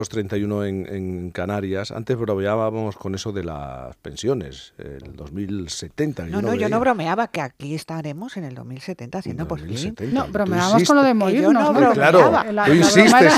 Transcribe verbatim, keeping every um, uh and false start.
treinta y uno en, en Canarias. Antes bromeábamos con eso de las pensiones, el dos mil setenta. No, no, yo no bromeaba, que aquí estaremos en el dos mil setenta haciendo por fin. No, bromeábamos con lo de morirnos. ¿no? Claro, tú insistes